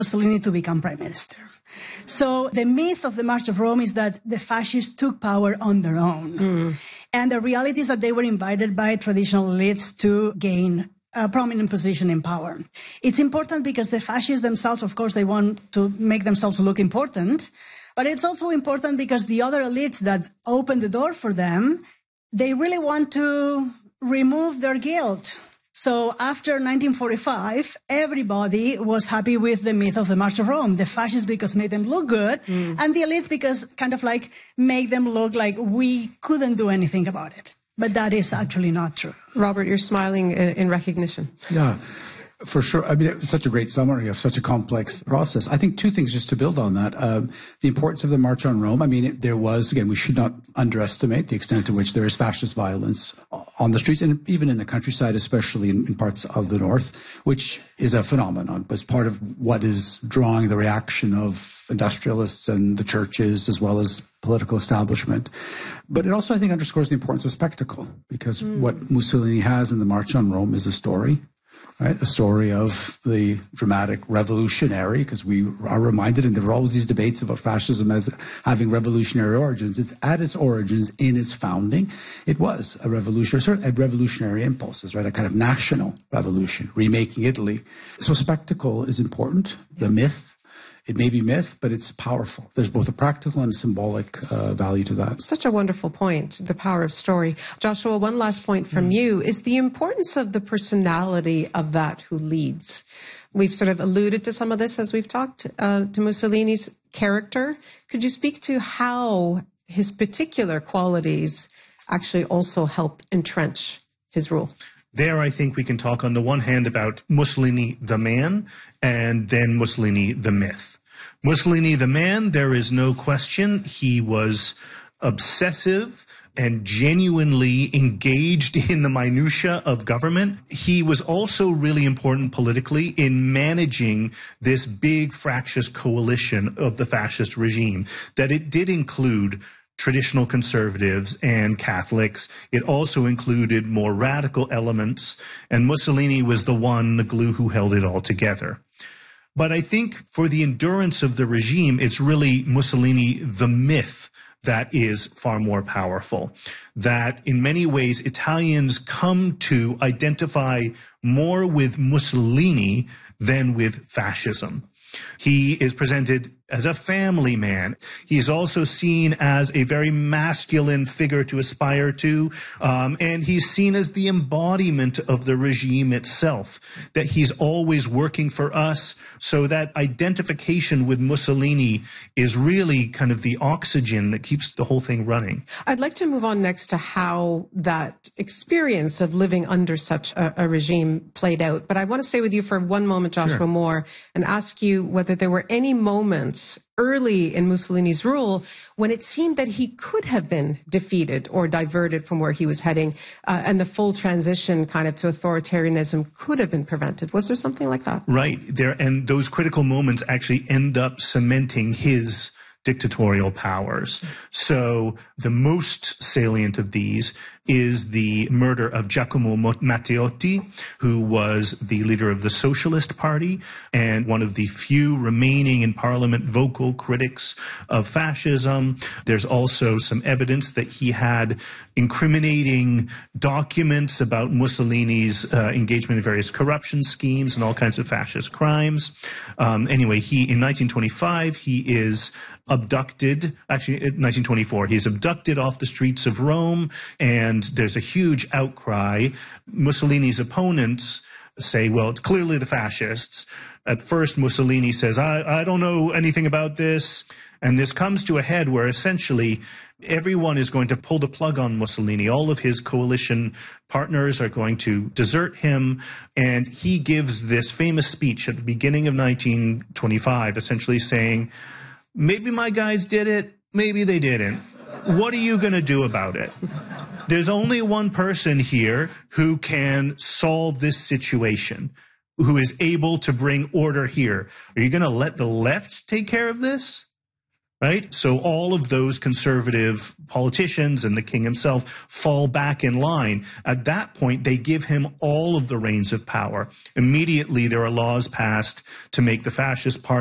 Mussolini to become prime minister. So the myth of the March of Rome is that the fascists took power on their own. And the reality is that they were invited by traditional elites to gain a prominent position in power. It's important because the fascists themselves, of course, they want to make themselves look important. But it's also important because the other elites that opened the door for them, they really want to remove their guilt. So after 1945, everybody was happy with the myth of the March of Rome. The fascists because made them look good, and the elites because kind of like made them look like we couldn't do anything about it. But that is actually not true. Robert, you're smiling in recognition. Yeah. For sure. I mean, it's such a great summary of such a complex process. I think two things just to build on that. The importance of the March on Rome. I mean, there was, again, we should not underestimate the extent to which there is fascist violence on the streets and even in the countryside, especially in parts of the north, which is a phenomenon, but it's part of what is drawing the reaction of industrialists and the churches as well as political establishment. But it also, I think, underscores the importance of spectacle because what Mussolini has in the March on Rome is a story. Right? A story of the dramatic revolutionary, because we are reminded, and there are always these debates about fascism as having revolutionary origins. It's at its origins, in its founding, it was a revolutionary impulses, right? A kind of national revolution, remaking Italy. So spectacle is important. The myth. It may be myth, but it's powerful. There's both a practical and a symbolic value to that. Such a wonderful point, the power of story. Joshua, one last point from you is the importance of the personality of that who leads. We've sort of alluded to some of this as we've talked to Mussolini's character. Could you speak to how his particular qualities actually also helped entrench his rule? There, I think we can talk on the one hand about Mussolini the man and then Mussolini the myth. Mussolini the man, there is no question. He was obsessive and genuinely engaged in the minutiae of government. He was also really important politically in managing this big fractious coalition of the fascist regime, that it did include traditional conservatives and Catholics. It also included more radical elements, and Mussolini was the glue who held it all together. But I think for the endurance of the regime, it's really Mussolini the myth that is far more powerful. That in many ways, Italians come to identify more with Mussolini than with fascism. He is presented as a family man. He's also seen as a very masculine figure to aspire to, and he's seen as the embodiment of the regime itself, that he's always working for us. So that identification with Mussolini is really kind of the oxygen that keeps the whole thing running. I'd like to move on next to how that experience of living under such a regime played out. But I want to stay with you for one moment, Joshua Moore, and ask you whether there were any moments early in Mussolini's rule when it seemed that he could have been defeated or diverted from where he was heading, and the full transition kind of to authoritarianism could have been prevented. Was there something like that? Right. And those critical moments actually end up cementing his dictatorial powers. So the most salient of these is the murder of Giacomo Matteotti, who was the leader of the Socialist Party and one of the few remaining in parliament vocal critics of fascism. There's also some evidence that he had incriminating documents about Mussolini's engagement in various corruption schemes and all kinds of fascist crimes. Anyway, in 1925, he is abducted, actually in 1924, he's abducted off the streets of Rome, and there's a huge outcry. Mussolini's opponents say, well, it's clearly the fascists. At first, Mussolini says, I don't know anything about this. And this comes to a head where essentially everyone is going to pull the plug on Mussolini. All of his coalition partners are going to desert him. And he gives this famous speech at the beginning of 1925, essentially saying, maybe my guys did it, maybe they didn't. What are you going to do about it? There's only one person here who can solve this situation, who is able to bring order here. Are you going to let the left take care of this? right? So all of those conservative politicians and the king himself fall back in line. At that point, they give him all of the reins of power. Immediately, there are laws passed to make the fascist party